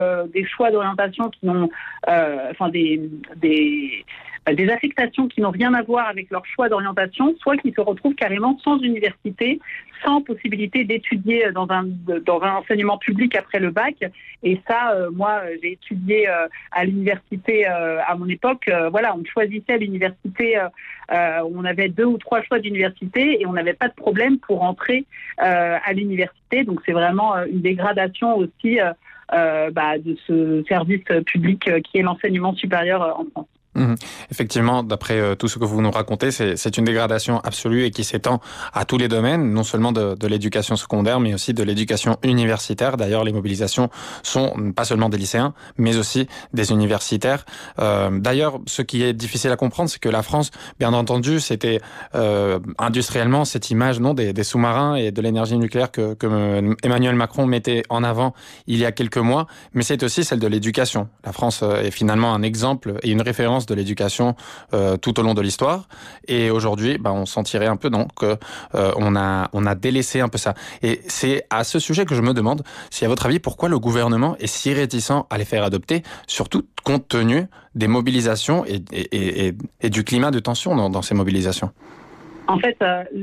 des choix d'orientation qui n'ont, des affectations qui n'ont rien à voir avec leur choix d'orientation, soit qui se retrouvent carrément sans université, sans possibilité d'étudier dans un enseignement public après le bac. Et ça, moi, j'ai étudié à l'université à mon époque. On choisissait à l'université, on avait 2 ou 3 choix d'université et on n'avait pas de problème pour entrer à l'université. Donc c'est vraiment une dégradation aussi de ce service public qui est l'enseignement supérieur en France. Effectivement, d'après tout ce que vous nous racontez, c'est une dégradation absolue et qui s'étend à tous les domaines, non seulement de l'éducation secondaire, mais aussi de l'éducation universitaire. D'ailleurs, les mobilisations sont pas seulement des lycéens, mais aussi des universitaires. D'ailleurs, ce qui est difficile à comprendre, c'est que la France, bien entendu, c'était industriellement cette image des sous-marins et de l'énergie nucléaire que Emmanuel Macron mettait en avant il y a quelques mois, mais c'est aussi celle de l'éducation. La France est finalement un exemple et une référence de l'éducation tout au long de l'histoire. Et aujourd'hui, on sentirait un peu que on a délaissé un peu ça. Et c'est à ce sujet que je me demande si, à votre avis, pourquoi le gouvernement est si réticent à les faire adopter, surtout compte tenu des mobilisations et du climat de tension dans ces mobilisations. En fait,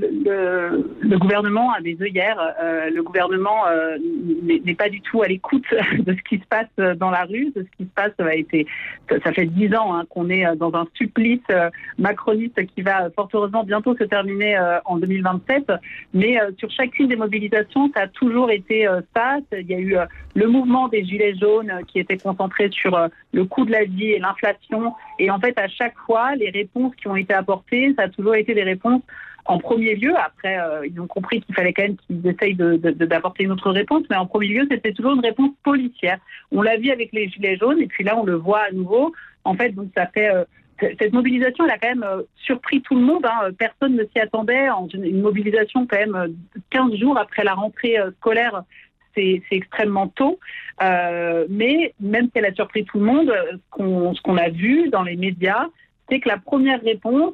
le gouvernement a des œillères. Le gouvernement n'est pas du tout à l'écoute de ce qui se passe dans la rue, de ce qui se passe. Ça fait 10 ans qu'on est dans un supplice macroniste qui va fort heureusement bientôt se terminer en 2027. Mais sur chacune des mobilisations, ça a toujours été ça. Il y a eu le mouvement des Gilets jaunes qui était concentré sur le coût de la vie et l'inflation. Et en fait, à chaque fois, les réponses qui ont été apportées, ça a toujours été des réponses en premier lieu. Après, ils ont compris qu'il fallait quand même qu'ils essayent d'apporter une autre réponse, mais en premier lieu, c'était toujours une réponse policière. On l'a vu avec les Gilets jaunes, et puis là, on le voit à nouveau. En fait, donc ça fait... cette mobilisation, elle a quand même surpris tout le monde. Personne ne s'y attendait. Une mobilisation quand même 15 jours après la rentrée scolaire, c'est extrêmement tôt. Mais même si elle a surpris tout le monde, ce qu'on a vu dans les médias, c'est que la première réponse,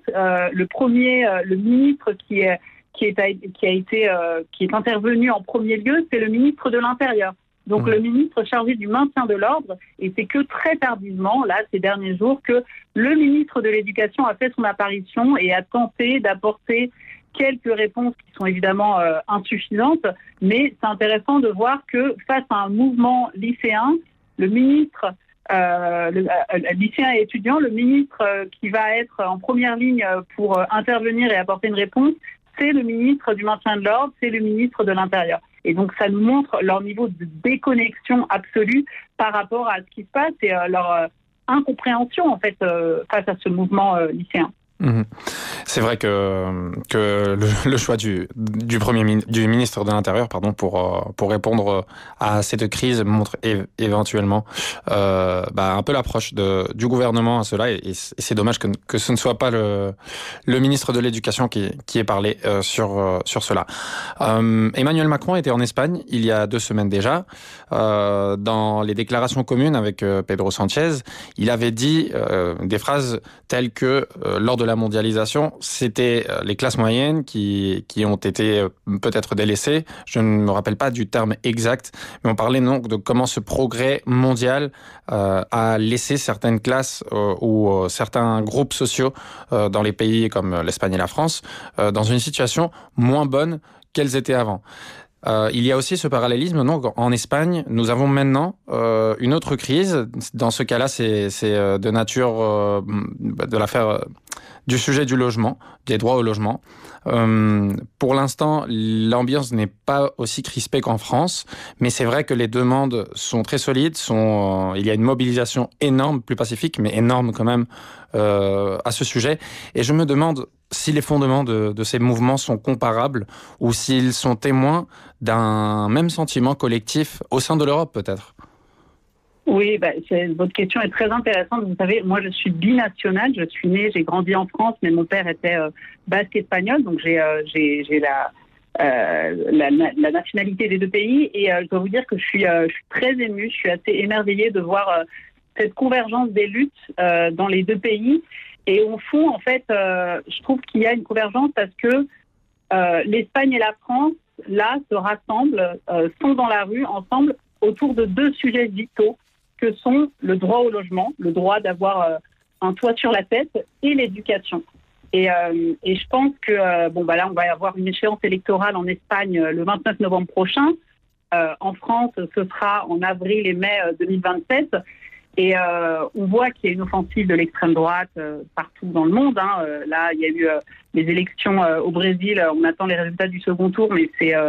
le ministre qui est intervenu en premier lieu, c'est le ministre de l'Intérieur. Donc le ministre chargé du maintien de l'ordre, et c'est que très tardivement, là, ces derniers jours, que le ministre de l'Éducation a fait son apparition et a tenté d'apporter quelques réponses qui sont évidemment insuffisantes, mais c'est intéressant de voir que face à un mouvement lycéen, le ministre lycéens et étudiants, le ministre qui va être en première ligne pour intervenir et apporter une réponse, c'est le ministre du maintien de l'ordre, c'est le ministre de l'Intérieur. Et donc ça nous montre leur niveau de déconnexion absolue par rapport à ce qui se passe et leur incompréhension en fait face à ce mouvement lycéen. C'est vrai que le choix du ministre de l'Intérieur, pour répondre à cette crise montre éventuellement un peu l'approche du gouvernement à cela, et c'est dommage que ce ne soit pas le ministre de l'Éducation qui ait parlé sur cela. Emmanuel Macron était en Espagne il y a 2 semaines déjà. Dans les déclarations communes avec Pedro Sánchez, il avait dit des phrases telles que lors de la mondialisation, c'était les classes moyennes qui ont été peut-être délaissées. Je ne me rappelle pas du terme exact, mais on parlait donc de comment ce progrès mondial a laissé certaines classes ou certains groupes sociaux dans les pays comme l'Espagne et la France dans une situation moins bonne qu'elles étaient avant. Il y a aussi ce parallélisme. Donc, en Espagne, nous avons maintenant une autre crise. Dans ce cas-là, c'est de nature de l'affaire du sujet du logement, des droits au logement. Pour l'instant, l'ambiance n'est pas aussi crispée qu'en France, mais c'est vrai que les demandes sont très solides. Il y a une mobilisation énorme, plus pacifique, mais énorme quand même à ce sujet. Et je me demande si les fondements de ces mouvements sont comparables ou s'ils sont témoins d'un même sentiment collectif au sein de l'Europe, peut-être. Oui, votre question est très intéressante. Vous savez, moi, je suis binationale. Je suis née, j'ai grandi en France, mais mon père était basque espagnol, donc j'ai la nationalité des 2 pays. Et je dois vous dire que je suis très émue, je suis assez émerveillée de voir cette convergence des luttes dans les 2 pays. Et au fond, en fait, je trouve qu'il y a une convergence parce que l'Espagne et la France, là, se rassemblent, sont dans la rue ensemble autour de 2 sujets vitaux que sont le droit au logement, le droit d'avoir un toit sur la tête et l'éducation. Et je pense que là, on va avoir une échéance électorale en Espagne le 29 novembre prochain. En France, ce sera en avril et mai 2027. Et on voit qu'il y a une offensive de l'extrême droite partout dans le monde. Là, il y a eu les élections au Brésil. On attend les résultats du second tour, mais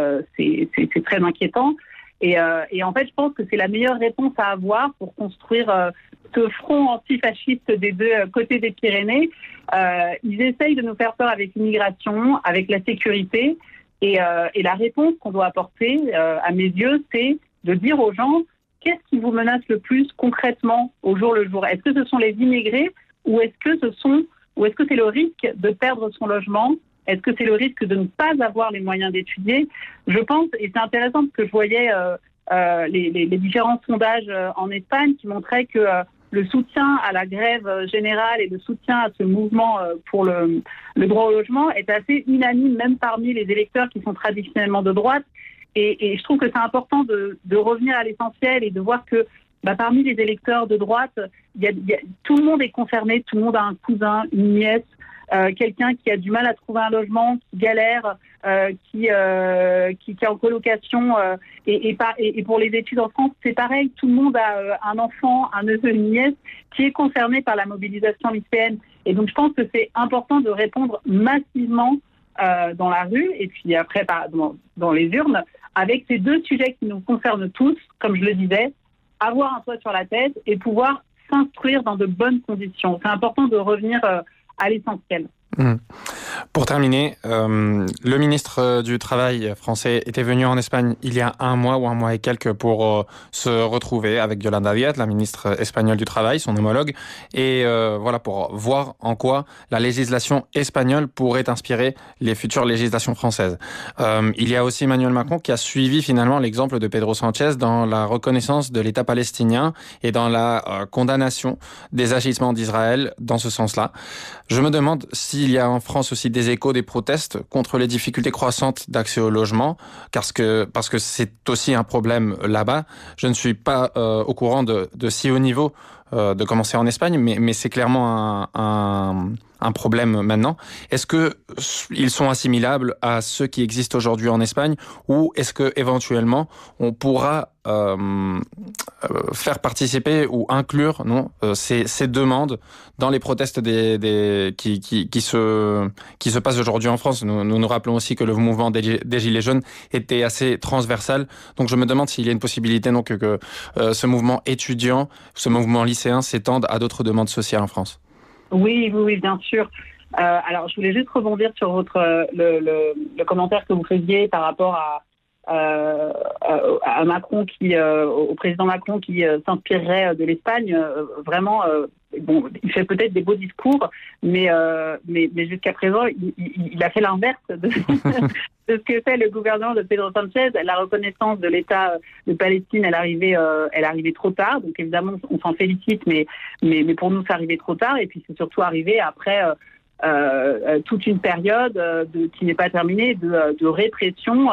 c'est très inquiétant. Et en fait, je pense que c'est la meilleure réponse à avoir pour construire ce front antifasciste des deux côtés des Pyrénées. Ils essayent de nous faire peur avec l'immigration, avec la sécurité. Et la réponse qu'on doit apporter, à mes yeux, c'est de dire aux gens qu'est-ce qui vous menace le plus concrètement au jour le jour. Est-ce que ce sont les immigrés ou est-ce que c'est le risque de perdre son logement? Est-ce que c'est le risque de ne pas avoir les moyens d'étudier? Je pense, et c'est intéressant parce que je voyais les différents sondages en Espagne qui montraient que le soutien à la grève générale et le soutien à ce mouvement pour le droit au logement est assez unanime, même parmi les électeurs qui sont traditionnellement de droite. Et je trouve que c'est important de revenir à l'essentiel et de voir que parmi les électeurs de droite, tout le monde est concerné, tout le monde a un cousin, une nièce, quelqu'un qui a du mal à trouver un logement, qui galère, qui est en colocation. Et pour les études en France, c'est pareil, tout le monde a un enfant, un neveu, une nièce qui est concerné par la mobilisation lycéenne. Et donc je pense que c'est important de répondre massivement dans la rue et puis après dans les urnes avec ces deux sujets qui nous concernent tous, comme je le disais, avoir un toit sur la tête et pouvoir s'instruire dans de bonnes conditions. C'est important de revenir à l'essentiel. Pour terminer, le ministre du Travail français était venu en Espagne il y a un mois et quelques pour se retrouver avec Yolanda Díaz, la ministre espagnole du Travail, son homologue, et pour voir en quoi la législation espagnole pourrait inspirer les futures législations françaises. Il y a aussi Emmanuel Macron qui a suivi finalement l'exemple de Pedro Sánchez dans la reconnaissance de l'État palestinien et dans la condamnation des agissements d'Israël dans ce sens-là. Je me demande s'il y a en France aussi des échos, des protestes contre les difficultés croissantes d'accès au logement, parce que c'est aussi un problème là-bas. Je ne suis pas au courant de si haut niveau de commencer en Espagne, mais c'est clairement un problème maintenant. Est-ce que ils sont assimilables à ceux qui existent aujourd'hui en Espagne, ou est-ce que éventuellement on pourra faire participer ou inclure ces demandes dans les protestes qui se passent aujourd'hui en France? Nous rappelons aussi que le mouvement des Gilets jaunes était assez transversal. Donc je me demande s'il y a une possibilité que ce mouvement étudiant, ce mouvement lycéen s'étende à d'autres demandes sociales en France. Oui, bien sûr. Alors, je voulais juste rebondir sur le commentaire que vous faisiez par rapport à Macron, au président Macron qui s'inspirerait de l'Espagne. Vraiment, il fait peut-être des beaux discours, mais jusqu'à présent, il a fait l'inverse de ce que fait le gouvernement de Pedro Sánchez. La reconnaissance de l'État de Palestine, elle arrivait trop tard. Donc évidemment, on s'en félicite, mais pour nous, c'est arrivé trop tard. Et puis c'est surtout arrivé après toute une période qui n'est pas terminée de répression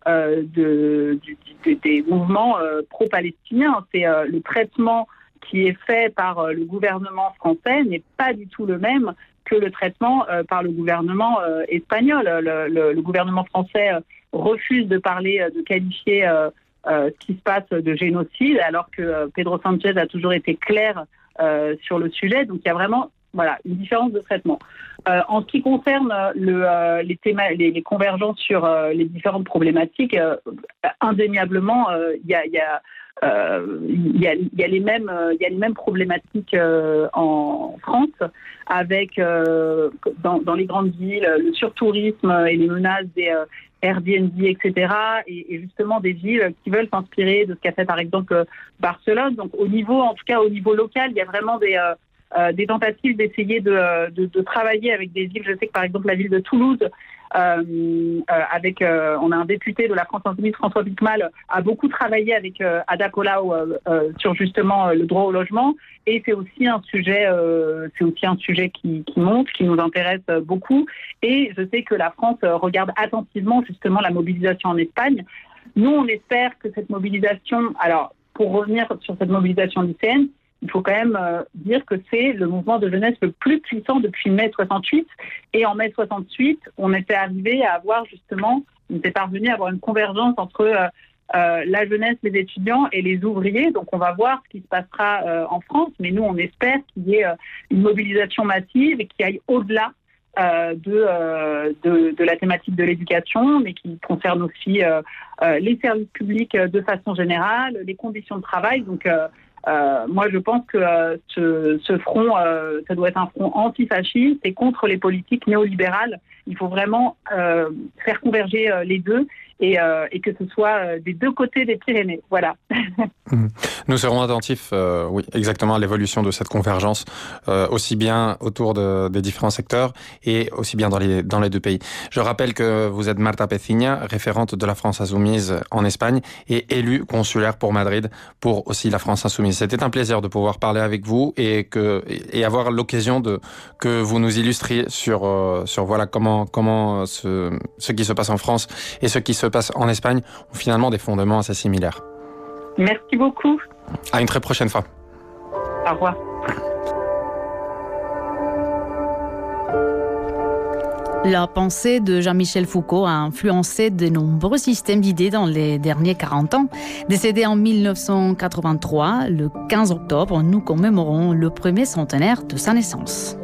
des mouvements pro-palestiniens. C'est le traitement qui est fait par le gouvernement français n'est pas du tout le même que le traitement par le gouvernement espagnol. Le gouvernement français refuse de qualifier ce qui se passe de génocide, alors que Pedro Sánchez a toujours été clair sur le sujet. Donc il y a vraiment une différence de traitement. En ce qui concerne les convergences sur les différentes problématiques, indéniablement, il y a les mêmes problématiques en France, avec dans les grandes villes le surtourisme et les menaces des Airbnb, etc. Et justement des villes qui veulent s'inspirer de ce qu'a fait par exemple Barcelone. Donc au niveau local, il y a vraiment des tentatives d'essayer de travailler avec des villes. Je sais que par exemple la ville de Toulouse, on a un député de la France Insoumise, François Picmal, a beaucoup travaillé avec Ada Colau sur justement le droit au logement, et c'est aussi un sujet qui monte, qui nous intéresse beaucoup. Et je sais que la France regarde attentivement justement la mobilisation en Espagne. Nous, on espère que cette mobilisation, alors pour revenir sur cette mobilisation lycéenne, il faut quand même dire que c'est le mouvement de jeunesse le plus puissant depuis mai 68. Et en mai 68, on était arrivé à avoir justement, on était parvenu à avoir une convergence entre la jeunesse, les étudiants et les ouvriers. Donc on va voir ce qui se passera en France. Mais nous, on espère qu'il y ait une mobilisation massive et qui aille au-delà de la thématique de l'éducation, mais qui concerne aussi les services publics de façon générale, les conditions de travail. Donc moi, je pense que ce front, ça doit être un front antifasciste et contre les politiques néolibérales. Il faut vraiment faire converger les deux et que ce soit des deux côtés des Pyrénées. Voilà. Nous serons attentifs, oui, exactement, à l'évolution de cette convergence, aussi bien autour des différents secteurs et aussi bien dans les deux pays. Je rappelle que vous êtes Marta Peciña, référente de la France Insoumise en Espagne et élue consulaire pour Madrid pour aussi la France Insoumise. C'était un plaisir de pouvoir parler avec vous et avoir l'occasion que vous nous illustriez sur voilà comment ce qui se passe en France et ce qui se passe en Espagne ont finalement des fondements assez similaires. Merci beaucoup. À une très prochaine fois. Au revoir. La pensée de Jean-Michel Foucault a influencé de nombreux systèmes d'idées dans les derniers 40 ans. Décédé en 1983, le 15 octobre, nous commémorons le premier centenaire de sa naissance.